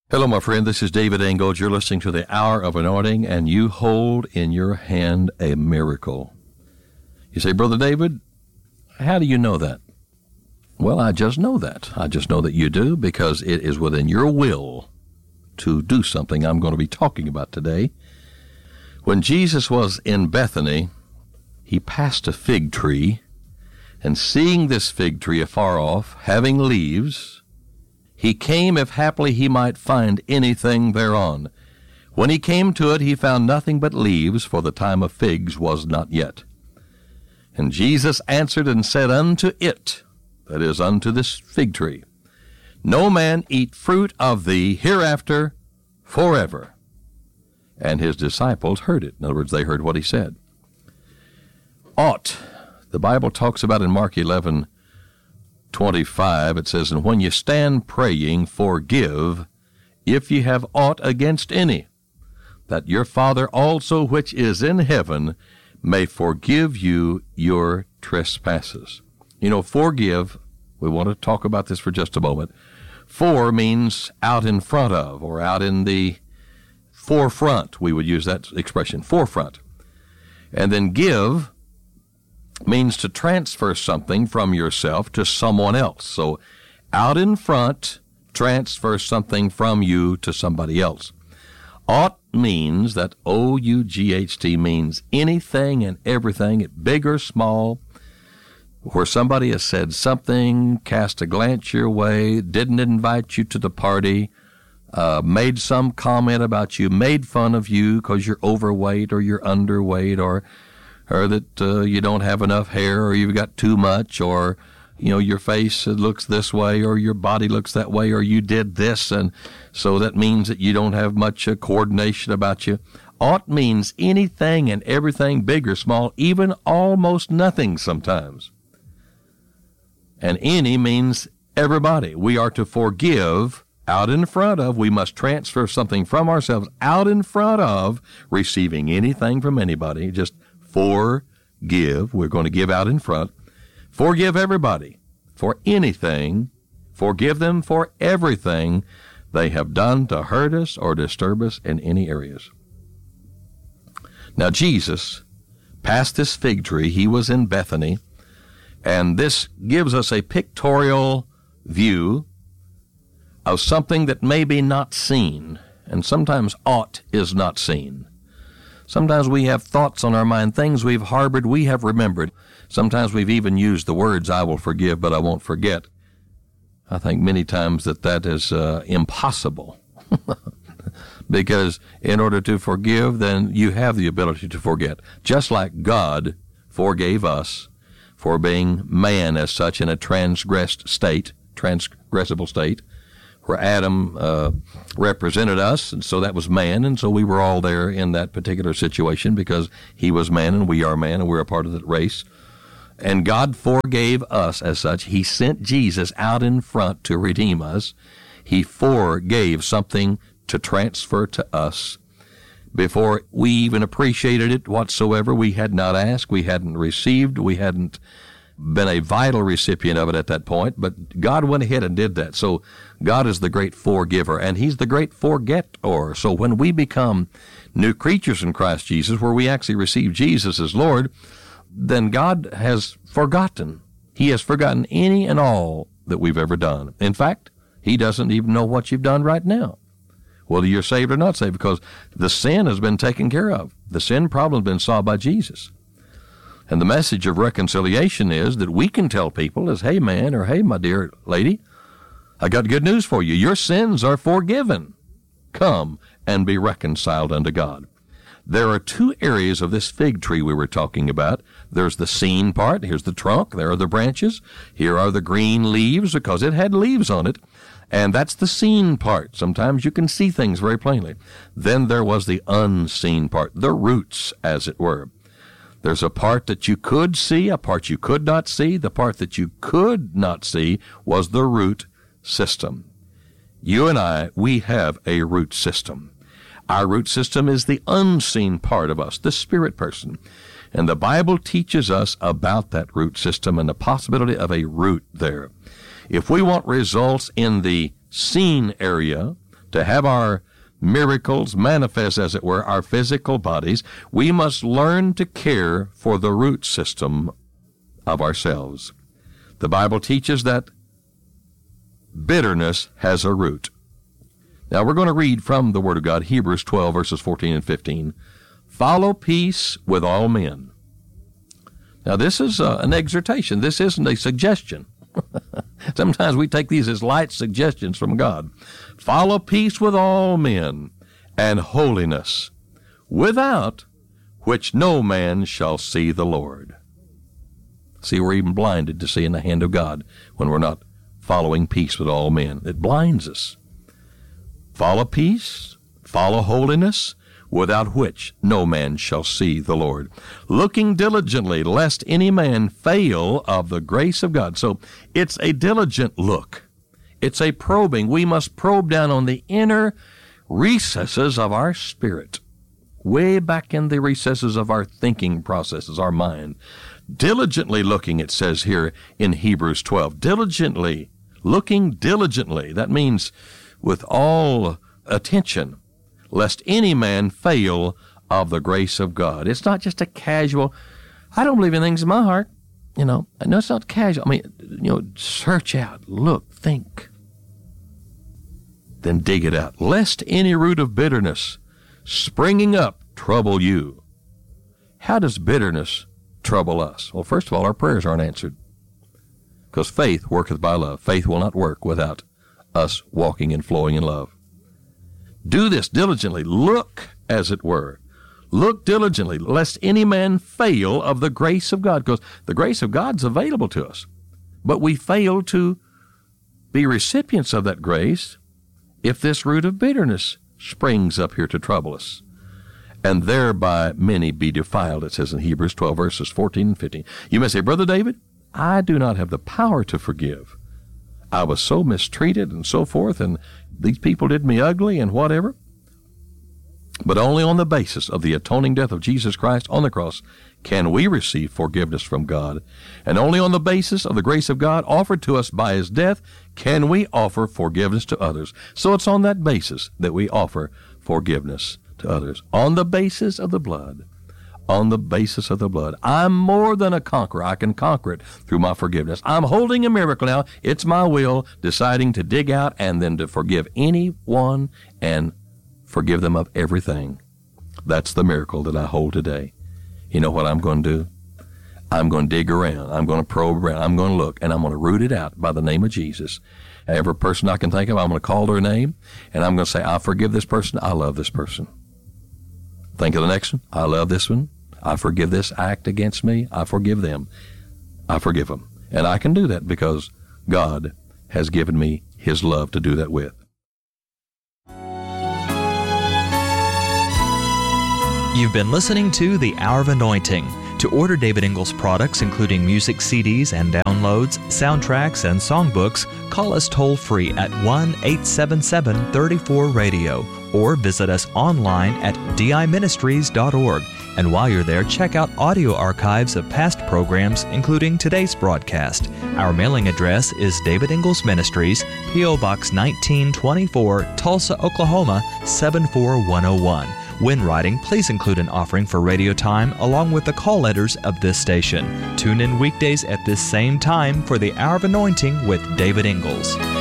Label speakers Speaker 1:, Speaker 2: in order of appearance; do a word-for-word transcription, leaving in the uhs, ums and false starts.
Speaker 1: Hello, my friend. This is David Ingold. You're listening to the Hour of Anointing, and you hold in your hand a miracle. You say, Brother David, how do you know that? Well, I just know that. I just know that you do because it is within your will to do something I'm going to be talking about today. When Jesus was in Bethany, he passed a fig tree, and seeing this fig tree afar off, having leaves, he came if haply he might find anything thereon. When he came to it, he found nothing but leaves, for the time of figs was not yet. And Jesus answered and said unto it, that is, unto this fig tree, No man eat fruit of thee hereafter forever. And his disciples heard it. In other words, they heard what he said. Ought, the Bible talks about in Mark eleven twenty-five, it says, And when you stand praying, forgive, if ye have aught against any, that your Father also which is in heaven may forgive you your trespasses. You know, forgive, we want to talk about this for just a moment. For means out in front of, or out in the forefront. We would use that expression, forefront. And then give means to transfer something from yourself to someone else. So out in front, transfer something from you to somebody else. Ought means that O U G H T means anything and everything, big or small, where somebody has said something, cast a glance your way, didn't invite you to the party, uh, made some comment about you, made fun of you because you're overweight or you're underweight, or or that uh, you don't have enough hair, or you've got too much, or, you know, your face looks this way, or your body looks that way, or you did this, and so that means that you don't have much uh, coordination about you. Ought means anything and everything, big or small, even almost nothing sometimes. And any means everybody. We are to forgive out in front of. We must transfer something from ourselves out in front of receiving anything from anybody. Just forgive. We're going to give out in front. Forgive everybody for anything. Forgive them for everything they have done to hurt us or disturb us in any areas. Now, Jesus passed this fig tree. He was in Bethany, and this gives us a pictorial view of something that may be not seen, and sometimes ought is not seen. Sometimes we have thoughts on our mind, things we've harbored, we have remembered. Sometimes we've even used the words, I will forgive, but I won't forget. I think many times that that is uh, impossible. Because in order to forgive, then you have the ability to forget. Just like God forgave us for being man as such in a transgressed state, transgressible state, where Adam uh, represented us, and so that was man, and so we were all there in that particular situation because he was man and we are man and we're a part of that race. And God forgave us as such. He sent Jesus out in front to redeem us. He forgave something to transfer to us. Before we even appreciated it whatsoever, we had not asked, we hadn't received, we hadn't been a vital recipient of it at that point, but God went ahead and did that. So God is the great forgiver, and he's the great forgetter. So when we become new creatures in Christ Jesus, where we actually receive Jesus as Lord, then God has forgotten. He has forgotten any and all that we've ever done. In fact, he doesn't even know what you've done right now, whether you're saved or not saved, because the sin has been taken care of. The sin problem has been solved by Jesus. And the message of reconciliation is that we can tell people is, hey, man, or hey, my dear lady, I got good news for you. Your sins are forgiven. Come and be reconciled unto God. There are two areas of this fig tree we were talking about. There's the seen part. Here's the trunk. There are the branches. Here are the green leaves because it had leaves on it. And that's the seen part. Sometimes you can see things very plainly. Then there was the unseen part, the roots, as it were. There's a part that you could see, a part you could not see. The part that you could not see was the root system. You and I, we have a root system. Our root system is the unseen part of us, the spirit person. And the Bible teaches us about that root system and the possibility of a root there. If we want results in the seen area, to have our miracles manifest, as it were, our physical bodies, we must learn to care for the root system of ourselves. The Bible teaches that bitterness has a root. Now we're going to read from the Word of God, Hebrews twelve, verses fourteen and fifteen. Follow peace with all men. Now this is uh, an exhortation. This isn't a suggestion. Sometimes we take these as light suggestions from God. Follow peace with all men and holiness, without which no man shall see the Lord. See, we're even blinded to seeing the hand of God when we're not following peace with all men. It blinds us. Follow peace, follow holiness, without which no man shall see the Lord. Looking diligently, lest any man fail of the grace of God. So it's a diligent look. It's a probing. We must probe down on the inner recesses of our spirit, way back in the recesses of our thinking processes, our mind. Diligently looking, it says here in Hebrews twelve. Diligently, looking diligently. That means with all attention, lest any man fail of the grace of God. It's not just a casual, I don't believe in things in my heart. You know, no, it's not casual. I mean, you know, search out, look, think, then dig it out. Lest any root of bitterness springing up trouble you. How does bitterness trouble us? Well, first of all, our prayers aren't answered, because faith worketh by love. Faith will not work without us walking and flowing in love. Do this diligently. Look, as it were. Look diligently, lest any man fail of the grace of God. Because the grace of God's available to us. But we fail to be recipients of that grace if this root of bitterness springs up here to trouble us. And thereby many be defiled, it says in Hebrews twelve, verses fourteen and fifteen. You may say, Brother David, I do not have the power to forgive. I was so mistreated and so forth, and these people did me ugly and whatever. But only on the basis of the atoning death of Jesus Christ on the cross can we receive forgiveness from God. And only on the basis of the grace of God offered to us by his death can we offer forgiveness to others. So it's on that basis that we offer forgiveness to others. On the basis of the blood. On the basis of the blood. I'm more than a conqueror. I can conquer it through my forgiveness. I'm holding a miracle now. It's my will, deciding to dig out and then to forgive anyone and forgive them of everything. That's the miracle that I hold today. You know what I'm going to do? I'm going to dig around. I'm going to probe around. I'm going to look, and I'm going to root it out by the name of Jesus. Every person I can think of, I'm going to call their name, and I'm going to say, I forgive this person. I love this person. Think of the next one. I love this one. I forgive this act against me. I forgive them. I forgive them. And I can do that because God has given me his love to do that with.
Speaker 2: You've been listening to The Hour of Anointing. To order David Ingles products, including music C Ds and downloads, soundtracks, and songbooks, call us toll-free at one eight seven seven, three four, radio or visit us online at d i ministries dot org. And while you're there, check out audio archives of past programs, including today's broadcast. Our mailing address is David Ingles Ministries, P O Box nineteen twenty-four, Tulsa, Oklahoma, seven four one oh one. When writing, please include an offering for radio time along with the call letters of this station. Tune in weekdays at this same time for the Hour of Anointing with David Ingles.